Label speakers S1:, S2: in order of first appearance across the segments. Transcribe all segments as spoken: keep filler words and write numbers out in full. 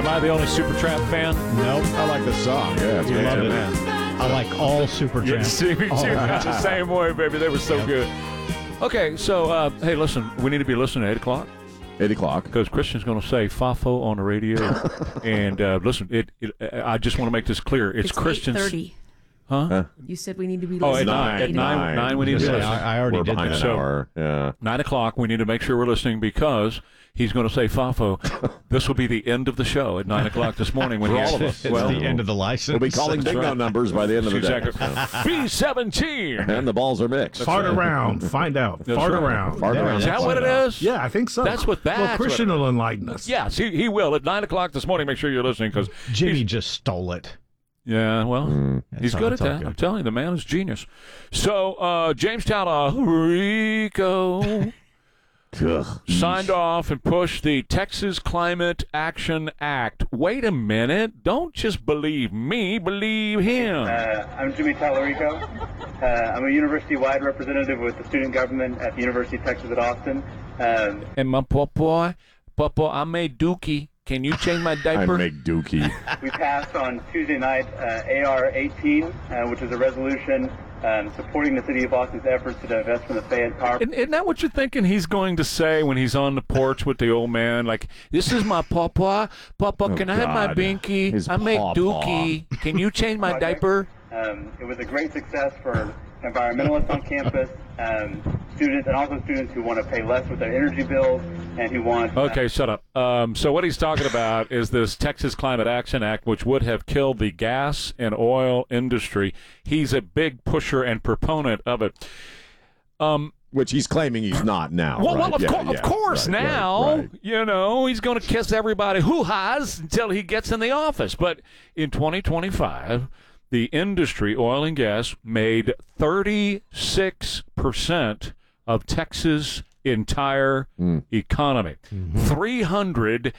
S1: Am I the only Supertramp fan?
S2: Nope.
S3: I like the song. Yeah, it's
S2: You
S3: good.
S2: love it.
S1: Man.
S2: I like all Supertramp.
S1: Yeah, see, me too. That's the same way, baby. They were so
S2: Yep.
S1: good. Okay, so, uh, hey, listen, we need to be listening at eight o'clock.
S3: eight o'clock.
S1: Because Christian's going to say FAFO on the radio. and uh, listen, it, it. I just want to make this clear. It's,
S4: It's
S1: Christian's.
S4: eight thirty.
S1: Huh?
S3: Huh?
S4: You said we need to be
S1: Oh,
S4: listening.
S1: at nine. At
S4: Eight
S1: nine,
S4: o'clock.
S1: nine we need to
S2: Just
S1: be
S2: say,
S1: listening.
S2: I, I already
S3: We're
S2: did
S3: behind
S2: that.
S3: an
S1: So-
S3: hour. Yeah.
S1: Nine o'clock, we need to make sure we're listening because he's going to say FAFO. This will be the end of the show at nine o'clock this morning. When
S3: For
S1: he
S3: all of
S1: has-
S3: us.
S2: It's
S1: Well,
S2: the end of the license.
S3: We'll be calling bingo
S1: right.
S3: numbers by the end of the
S1: exactly.
S3: day.
S1: B seventeen.
S3: And the balls are mixed.
S5: Fart around. Find out.
S1: That's
S5: Fart
S1: right.
S5: around.
S3: Fart
S2: There,
S3: around.
S1: Is that
S2: That's
S1: what it
S2: what-
S1: is?
S5: Yeah, I think so.
S1: That's what-
S5: Well,
S1: that's
S5: Christian
S1: what-
S5: will enlighten us.
S1: Yes, he, he will. At nine o'clock this morning, make sure you're listening because
S2: Jimmy just stole it.
S1: Yeah, well, he's
S2: That's
S1: good
S2: all-
S1: at
S2: that's all
S1: that.
S2: good.
S1: I'm telling you, the man is genius. So, uh, James Talarico
S3: Ugh.
S1: signed off and pushed the Texas Climate Action Act. Wait a minute. Don't just believe me, believe him.
S6: Uh, I'm Jimmy Talarico. Uh, I'm a university-wide representative with the student government at the University of Texas at Austin. Um,
S1: And my papa, papa, I made dookie. Can you change my
S3: I
S1: diaper?
S3: make dookie.
S6: we passed on Tuesday night uh, A R eighteen, uh, which is a resolution um, supporting the city of Austin's efforts to divest from the Fayette power.
S1: Isn't, isn't that what you're thinking he's going to say when he's on the porch with the old man? Like, this is my papa. Papa, can I have my
S3: God.
S1: binky?
S3: His
S1: I make
S3: pawpaw.
S1: dookie. Can you change my diaper?
S6: Um, it was a great success for environmentalists on campus, um, students, and also students who want to pay less with their energy bills and who want. uh,
S1: Okay, shut up. Um, so what he's talking about is this Texas Climate Action Act, which would have killed the gas and oil industry. He's a big pusher and proponent of it. Um,
S3: Which he's claiming he's not now.
S1: well,
S3: right?
S1: well, of,
S3: Yeah,
S1: cour-
S3: yeah,
S1: of course,
S3: right,
S1: now,
S3: right, right.
S1: you know, he's going to kiss everybody hoo-has until he gets in the office. But in twenty twenty-five, the industry, oil and gas, made thirty-six percent of Texas' entire economy. three hundred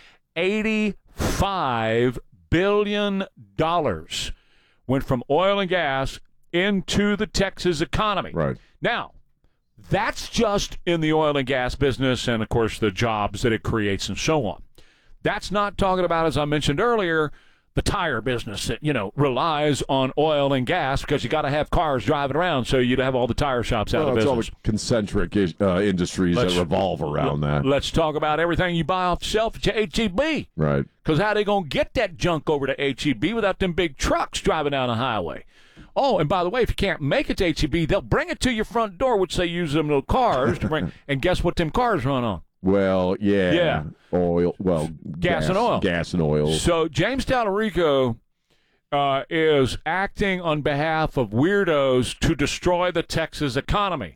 S1: eighty-five billion dollars went from oil and gas into the Texas economy.
S3: Right.
S1: Now, that's just in the oil and gas business and, of course, the jobs that it creates and so on. That's not talking about, as I mentioned earlier, the tire business that, you know, relies on oil and gas because you got to have cars driving around so you'd have all the tire shops out
S3: Well,
S1: of
S3: it's all
S1: business.
S3: the concentric uh, industries
S1: Let's-
S3: that revolve around that.
S1: Let's talk about everything you buy off the shelf at H E B.
S3: Right.
S1: Because how they going to get that junk over to H E B without them big trucks driving down the highway? Oh, and by the way, if you can't make it to H E B, they'll bring it to your front door, which they use them little cars to bring. And guess what them cars run on?
S3: Well, yeah.
S1: Yeah.
S3: Oil. Well,
S1: Gas and oil.
S3: Gas and oil.
S1: So James Talarico uh, is acting on behalf of weirdos to destroy the Texas economy.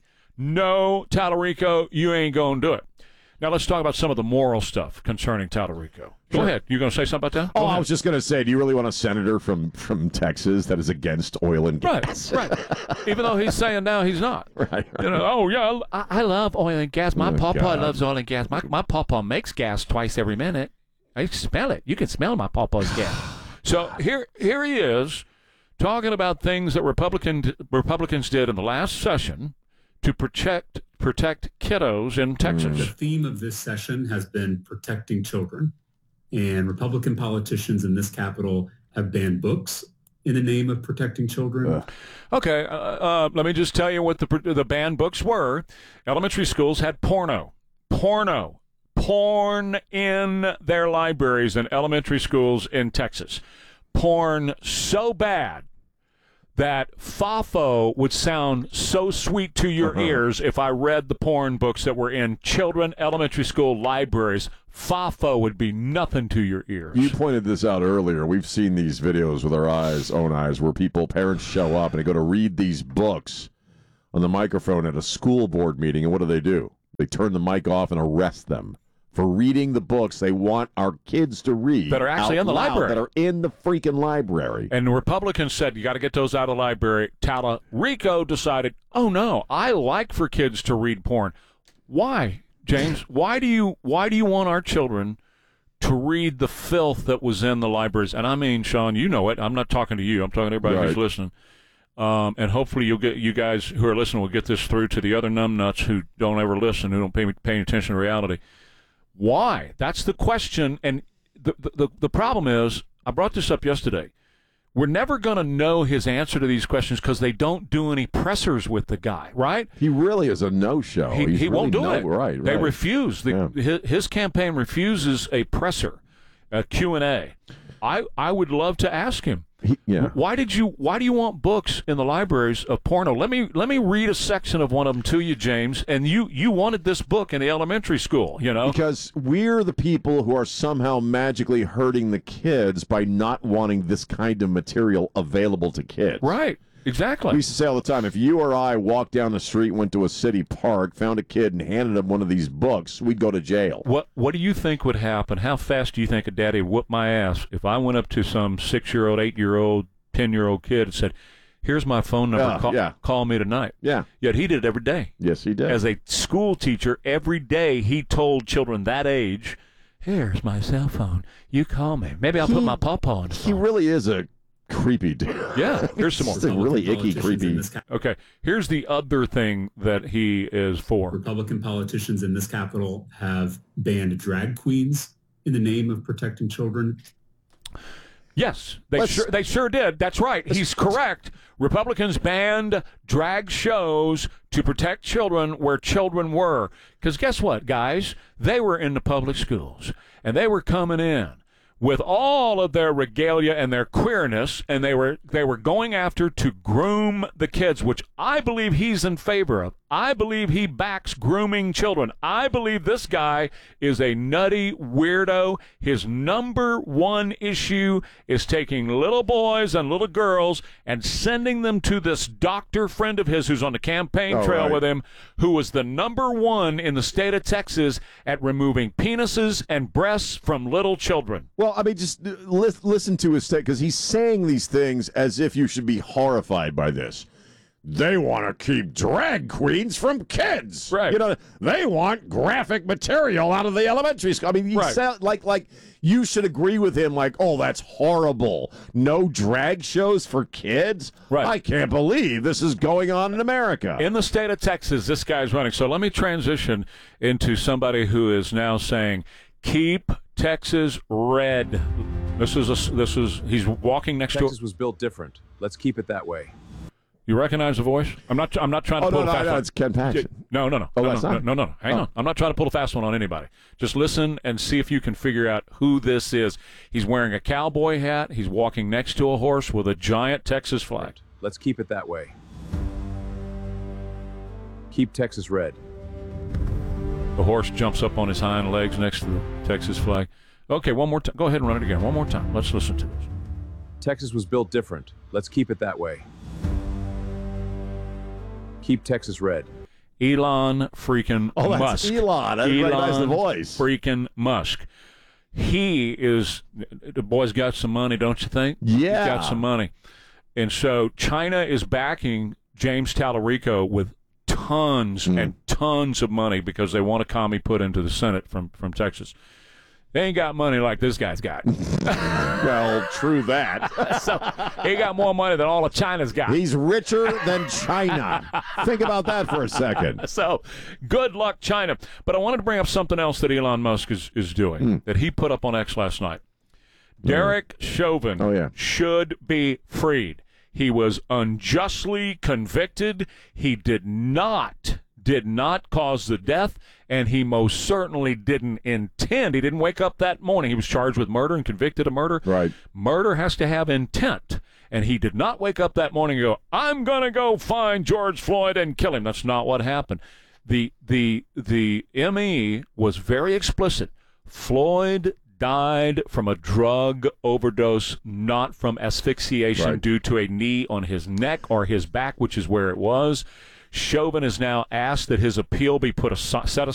S1: No, Talarico, you ain't going to do it. Now let's talk about some of the moral stuff concerning Talarico. Go ahead. You going to say something about that?
S3: Oh,
S1: Go
S3: I
S1: ahead.
S3: was just going to say, do you really want a senator from, from Texas that is against oil and gas?
S1: Right, right. Even though he's saying now he's not.
S3: Right, right.
S1: You know, oh, yeah, I, I love oil and gas. My
S3: Oh,
S1: papa
S3: God.
S1: loves oil and gas. My, my papa makes gas twice every minute. I smell it. You can smell my papa's gas. So here, here he is talking about things that Republican, Republicans did in the last session to protect protect kiddos in Texas.
S7: The theme of this session has been protecting children, and Republican politicians in this Capitol have banned books in the name of protecting children.
S3: Ugh.
S1: Okay, uh, uh, let me just tell you what the the banned books were. Elementary schools had porno, porno, porn in their libraries in elementary schools in Texas. Porn so bad that FAFO would sound so sweet to your
S3: Uh-huh.
S1: ears if I read the porn books that were in children elementary school libraries. FAFO would be nothing to your ears.
S3: You pointed this out earlier. We've seen these videos with our eyes, own eyes, where people, parents show up and they go to read these books on the microphone at a school board meeting, and what do they do? They turn the mic off and arrest them for reading the books they want our kids to read.
S1: That are actually
S3: out
S1: in the
S3: loud,
S1: library.
S3: That are in the freaking library.
S1: And the Republicans said, you got to get those out of the library. Talarico decided, oh, no, I like for kids to read porn. Why, James? why do you why do you want our children to read the filth that was in the libraries? And I mean, Sean, you know it. I'm not talking to you. I'm talking to everybody
S3: Right.
S1: who's listening. Um, and hopefully you'll get you guys who are listening will get this through to the other numbnuts who don't ever listen, who don't pay pay attention to reality. Why? That's the question. And the, the, the problem is, I brought this up yesterday. We're never going to know his answer to these questions because they don't do any pressers with the guy, right?
S3: He really is a no-show.
S1: He,
S3: He's
S1: he
S3: really
S1: won't do
S3: no,
S1: it.
S3: Right,
S1: They
S3: right.
S1: refuse. The,
S3: Yeah.
S1: his, his campaign refuses a presser, a Q and A. I, I would love to ask him.
S3: He, yeah.
S1: Why did you? Why do you want books in the libraries of porno? Let me let me read a section of one of them to you, James. And you you wanted this book in the elementary school, you know?
S3: Because we're the people who are somehow magically hurting the kids by not wanting this kind of material available to kids.
S1: Right. Exactly.
S3: We used to say all the time, if you or I walked down the street, went to a city park, found a kid, and handed him one of these books, we'd go to jail.
S1: What What do you think would happen? How fast do you think a daddy would whoop my ass if I went up to some six-year-old, eight-year-old, ten-year-old kid and said, "Here's my phone number.
S3: Yeah,
S1: call,
S3: yeah.
S1: call me tonight."
S3: Yeah.
S1: Yet he did it every day.
S3: Yes, he did.
S1: As a school teacher, every day he told children that age, "Here's my cell phone. You call me. Maybe I'll
S3: He-
S1: put my pawpaw on the
S3: he
S1: phone."
S3: really is a creepy dude.
S1: Yeah, here's some more.
S3: He's a really icky,
S7: Politicians in
S3: creepy.
S7: this ca-
S1: Okay, here's the other thing that he is for.
S7: Republican politicians in this capital have banned drag queens in the name of protecting children.
S1: Yes, they
S3: Let's-
S1: sure they sure did. That's right. He's correct. Republicans banned drag shows to protect children where children were. Because guess what, guys? They were in the public schools, and they were coming in with all of their regalia and their queerness, and they were they were going after to groom the kids, which I believe he's in favor of. I believe he backs grooming children. I believe this guy is a nutty weirdo. His number one issue is taking little boys and little girls and sending them to this doctor friend of his who's on the campaign
S3: Oh,
S1: trail
S3: right.
S1: with him, who was the number one in the state of Texas at removing penises and breasts from little children.
S3: Well, I mean, just uh, li- listen to his state, because he's saying these things as if you should be horrified by this. They want to keep drag queens from kids.
S1: Right.
S3: You know, they want graphic material out of the elementary school. I mean, you
S1: Right.
S3: sound like like you should agree with him, like, oh, that's horrible. No drag shows for kids?
S1: Right.
S3: I can't believe this is going on in America.
S1: In the state of Texas, this guy's running. So let me transition into somebody who is now saying, keep Texas red. This is a, this is he's walking next
S4: Texas
S1: to.
S4: was built different. Let's keep it that way.
S1: You recognize the voice? I'm not. I'm not trying to
S3: oh,
S1: pull
S3: no,
S1: a
S3: no,
S1: fast
S3: no,
S1: one.
S3: it's Ken Paxton.
S1: No, no, no.
S3: Oh,
S1: no,
S3: that's
S1: no,
S3: not?
S1: no, no, no. Hang
S3: Oh.
S1: on. I'm not trying to pull a fast one on anybody. Just listen and see if you can figure out who this is. He's wearing a cowboy hat. He's walking next to a horse with a giant Texas flag.
S4: Let's keep it that way. Keep Texas red.
S1: The horse jumps up on his hind legs next to the Texas flag. Okay, one more time. Go ahead and run it again. One more time. Let's listen to this.
S4: Texas was built different. Let's keep it that way. Keep Texas red.
S1: Elon freaking
S3: Oh, that's
S1: Musk.
S3: Elon. I recognize the voice.
S1: Freaking Musk. He is, the boy's got some money, don't you think?
S3: Yeah.
S1: He's got some money. And so China is backing James Tallarico with tons
S3: Mm.
S1: and tons of money because they want a commie put into the Senate from, from Texas. They ain't got money like this guy's got.
S3: Well, true that.
S1: So he got more money than all of China's got.
S3: He's richer than China. Think about that for a second.
S1: So, good luck, China. But I wanted to bring up something else that Elon Musk is, is doing
S3: Mm.
S1: that he put up on X last night. Derek Chauvin
S3: Oh, yeah.
S1: should be freed. He was unjustly convicted. He did not, did not cause the death, and he most certainly didn't intend. He didn't wake up that morning. He was charged with murder and convicted of murder.
S3: Right.
S1: Murder has to have intent. And he did not wake up that morning and go, I'm going to go find George Floyd and kill him. That's not what happened. The the the M E was very explicit. Floyd died from a drug overdose, not from asphyxiation
S3: Right.
S1: due to a knee on his neck or his back, which is where it was. Chauvin has now asked that his appeal be put aside, set